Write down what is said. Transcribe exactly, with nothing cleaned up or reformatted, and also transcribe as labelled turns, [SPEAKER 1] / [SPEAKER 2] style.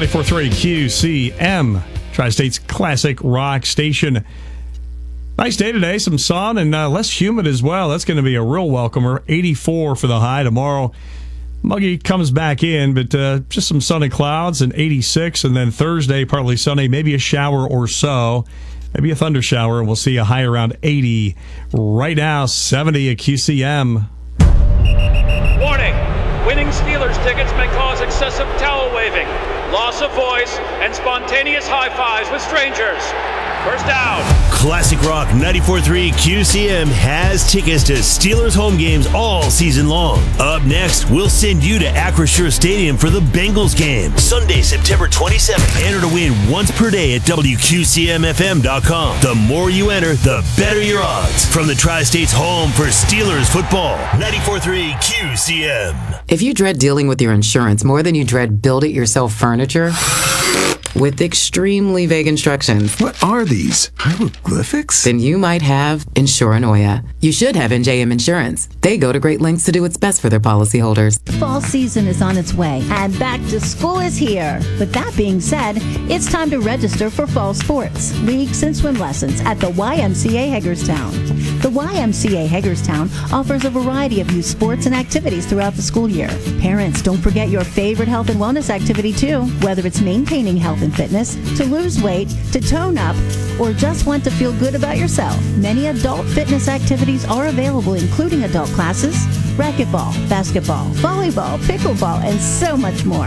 [SPEAKER 1] ninety-four point three Q C M, Tri-State's classic rock station. Nice day today, some sun and uh, less humid as well. That's going to be a real welcomer. eighty-four for the high tomorrow. Muggy comes back in, but uh, just some sunny clouds and eighty-six. And then Thursday, partly sunny, maybe a shower or so. Maybe a thunder shower, and we'll see a high around eighty. Right now, seventy at Q C M.
[SPEAKER 2] Warning! Winning Steelers tickets may cause excessive towel waving, loss of voice, and spontaneous high fives with strangers. First down.
[SPEAKER 3] Classic Rock ninety-four point three Q C M has tickets to Steelers home games all season long. Up next, we'll send you to Acrisure Stadium for the Bengals game, Sunday, September twenty-seventh. Enter to win once per day at W Q C M F M dot com. The more you enter, the better your odds. From the Tri-State's home for Steelers football, ninety-four point three Q C M.
[SPEAKER 4] If you dread dealing with your insurance more than you dread build-it-yourself furniture, with extremely vague instructions.
[SPEAKER 5] What are these? Hieroglyphics?
[SPEAKER 4] Then you might have Insuranoia. You should have N J M Insurance. They go to great lengths to do what's best for their policyholders.
[SPEAKER 6] Fall season is on its way, and back to school is here. But that being said, it's time to register for fall sports, leagues, and swim lessons at the Y M C A Hagerstown. The Y M C A Hagerstown offers a variety of youth sports and activities throughout the school year. Parents, don't forget your favorite health and wellness activity too, whether it's maintaining health and fitness, to lose weight, to tone up, or just want to feel good about yourself. Many adult fitness activities are available, including adult classes, racquetball, basketball, volleyball, pickleball, and so much more.